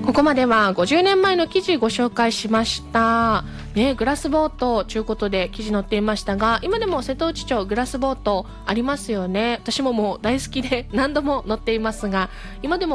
ここまでは50年前の記事ご紹介しましたね。グラスボートということで記事載っていましたが、今でも瀬戸内町グラスボートありますよね。私ももう大好きで何度も乗っていますが、今でも